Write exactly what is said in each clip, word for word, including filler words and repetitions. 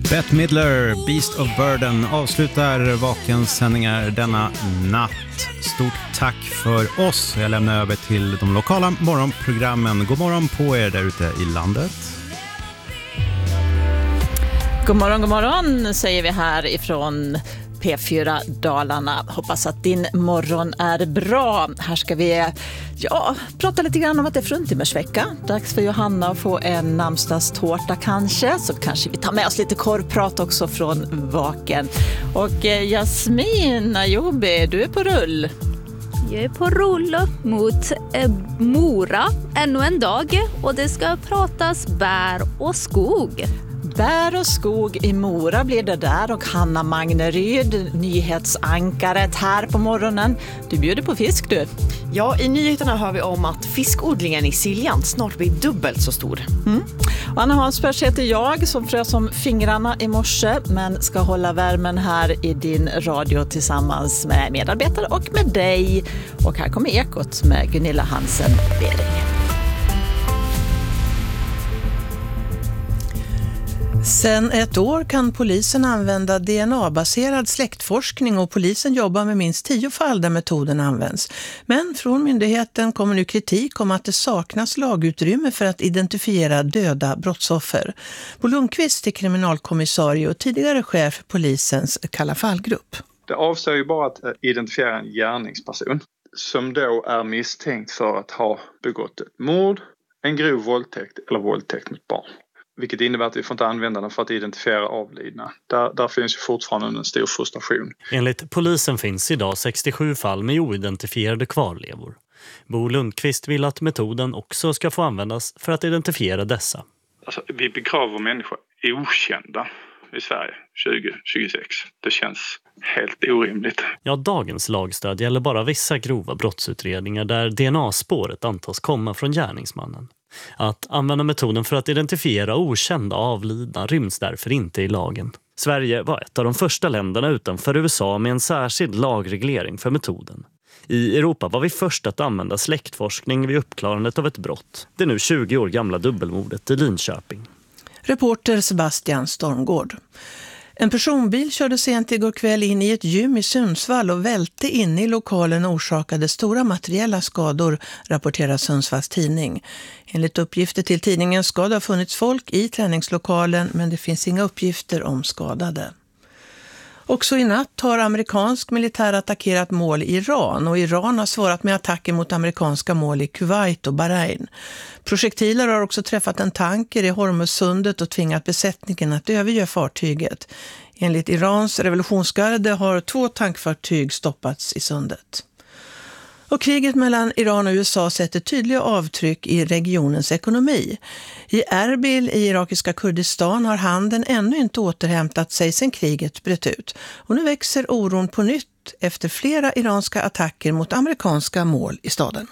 Bette Midler, Beast of Burden, avslutar Vakens sändningar denna natt. Stort tack för oss. Jag lämnar över till de lokala morgonprogrammen. God morgon på er där ute i landet. God morgon, god morgon säger vi här ifrån P fyra Dalarna. Hoppas att din morgon är bra. Här ska vi ja, prata lite grann om att det är fruntimmersvecka. Dags för Johanna att få en namnsdagstårta kanske. Så kanske vi tar med oss lite korvprat också från Vaken. Och eh, Jasmin Ayobi, du är på rull. Jag är på rull mot eh, Mora ännu en dag. Och det ska pratas bär och skog. Bär och skog i Mora blir det där, och Hanna Magneryd, nyhetsankaret här på morgonen. Du bjuder på fisk du. Ja, i nyheterna hör vi om att fiskodlingen i Siljan snart blir dubbelt så stor. Mm. Och Anna Hansbergs heter jag, som frös om fingrarna i morse, men ska hålla värmen här i din radio tillsammans med medarbetare och med dig. Och här kommer Ekot med Gunilla Hansen-Bering. Sen ett år kan polisen använda D N A-baserad släktforskning, och polisen jobbar med minst tio fall där metoden används. Men från myndigheten kommer nu kritik om att det saknas lagutrymme för att identifiera döda brottsoffer. Bo Lundqvist är kriminalkommissarie och tidigare chef för polisens Kalla fallgrupp. Det avser ju bara att identifiera en gärningsperson som då är misstänkt för att ha begått ett mord, en grov våldtäkt eller våldtäkt mot barn. Vilket innebär att vi får inte använda den för att identifiera avlidna. Där, där finns ju fortfarande en stor frustration. Enligt polisen finns idag sextiosju fall med oidentifierade kvarlevor. Bo Lundqvist vill att metoden också ska få användas för att identifiera dessa. Alltså, vi begraver människor okända i Sverige tjugo tjugosex. Det känns helt orimligt. Ja, dagens lagstöd gäller bara vissa grova brottsutredningar där D N A-spåret antas komma från gärningsmannen. Att använda metoden för att identifiera okända avlidna ryms därför inte i lagen. Sverige var ett av de första länderna utanför U S A med en särskild lagreglering för metoden. I Europa var vi först att använda släktforskning vid uppklarandet av ett brott. Det nu tjugo år gamla dubbelmordet i Linköping. Reporter Sebastian Stormgård. En personbil körde sent igår kväll in i ett gym i Sundsvall och välte in i lokalen och orsakade stora materiella skador, rapporterar Sundsvalls tidning. Enligt uppgifter till tidningen ska det ha funnits folk i träningslokalen, men det finns inga uppgifter om skadade. Också i natt har amerikansk militär attackerat mål i Iran, och Iran har svarat med attacker mot amerikanska mål i Kuwait och Bahrain. Projektiler har också träffat en tanker i Hormuzsundet och tvingat besättningen att överge fartyget. Enligt Irans revolutionsgarde har två tankfartyg stoppats i sundet. Och kriget mellan Iran och U S A sätter tydliga avtryck i regionens ekonomi. I Erbil i irakiska Kurdistan har handeln ännu inte återhämtat sig sedan kriget bröt ut. Och nu växer oron på nytt efter flera iranska attacker mot amerikanska mål i staden.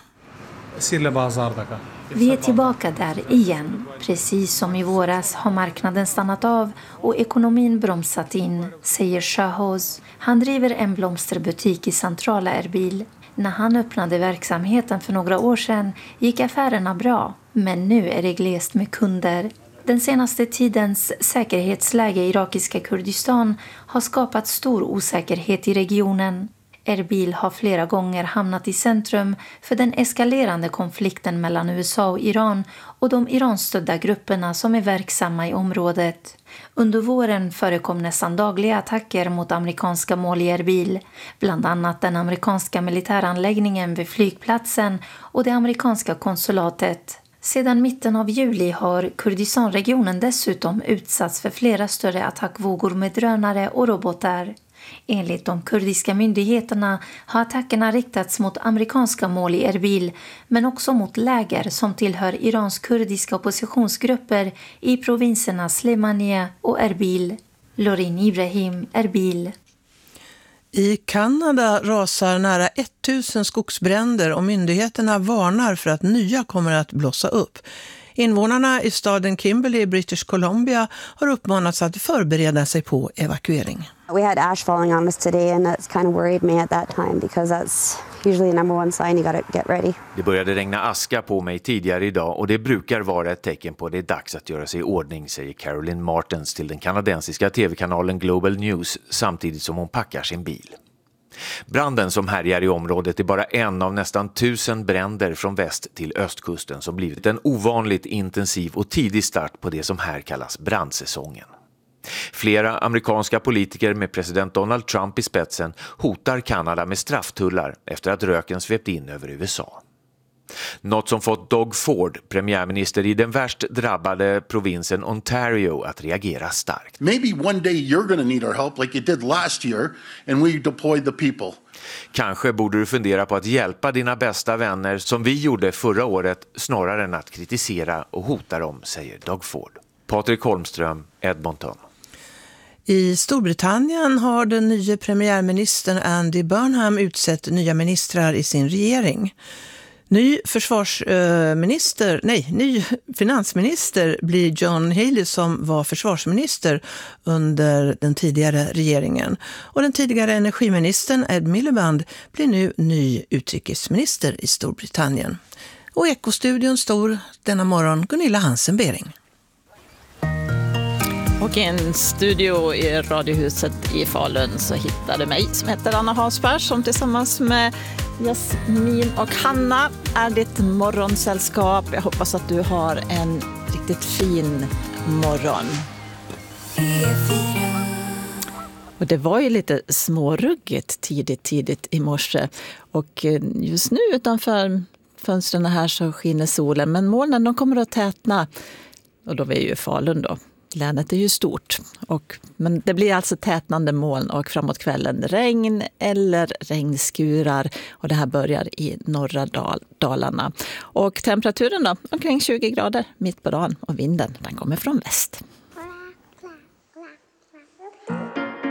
Vi är tillbaka där igen. Precis som i våras har marknaden stannat av och ekonomin bromsat in, säger Shahhoz. Han driver en blomsterbutik i centrala Erbil. När han öppnade verksamheten för några år sedan gick affärerna bra, men nu är det glest med kunder. Den senaste tidens säkerhetsläge i irakiska Kurdistan har skapat stor osäkerhet i regionen. Erbil har flera gånger hamnat i centrum för den eskalerande konflikten mellan U S A och Iran och de Iran-stödda grupperna som är verksamma i området. Under våren förekom nästan dagliga attacker mot amerikanska mål i Erbil, bland annat den amerikanska militäranläggningen vid flygplatsen och det amerikanska konsulatet. Sedan mitten av juli har Kurdistanregionen dessutom utsatts för flera större attackvågor med drönare och robotar. Enligt de kurdiska myndigheterna har attackerna riktats mot amerikanska mål i Erbil, men också mot läger som tillhör Irans kurdiska oppositionsgrupper i provinserna Slemania och Erbil. Lorin Ibrahim, Erbil. I Kanada rasar nära tusen skogsbränder och myndigheterna varnar för att nya kommer att blossa upp. Invånarna i staden Kimberley i British Columbia har uppmanats att förbereda sig på evakuering. We had ash falling on us today and that's kind of worried me at that time because that's usually the number one sign you got to get ready. Det började regna aska på mig tidigare idag och det brukar vara ett tecken på att det är dags att göra sig i ordning, säger Caroline Martens till den kanadensiska tv-kanalen Global News samtidigt som hon packar sin bil. Branden som härjar i området är bara en av nästan tusen bränder från väst till östkusten som blivit en ovanligt intensiv och tidig start på det som här kallas brandsäsongen. Flera amerikanska politiker med president Donald Trump i spetsen hotar Kanada med strafftullar efter att röken svept in över U S A. Något som fått Doug Ford, premiärminister i den värst drabbade provinsen Ontario, att reagera starkt. Maybe one day you're going to need our help like you did last year and we deployed the people. Kanske borde du fundera på att hjälpa dina bästa vänner som vi gjorde förra året snarare än att kritisera och hota dem, säger Doug Ford. Patrik Holmström, Edmonton. I Storbritannien har den nya premiärministern Andy Burnham utsett nya ministrar i sin regering. Ny försvarsminister, nej, ny finansminister blir John Healey som var försvarsminister under den tidigare regeringen. Och den tidigare energiministern Ed Miliband blir nu ny utrikesminister i Storbritannien. Och Ekostudion står denna morgon Gunilla Hansen-Bering. Och i en studio i Radiohuset i Falun så hittade mig som heter Anna Hansberg som tillsammans med Jasmin och Hanna är ditt morgonsällskap. Jag hoppas att du har en riktigt fin morgon. Och det var ju lite småruggigt tidigt, tidigt i morse. Och just nu utanför fönstren här så skiner solen. Men molnen de kommer att tätna. Och då är vi ju i Falun då. Länet är ju stort, och, men det blir alltså tätnande moln och framåt kvällen regn eller regnskurar, och det här börjar i norra Dal- Dalarna. Och temperaturen då, omkring tjugo grader mitt på dagen, och vinden den kommer från väst.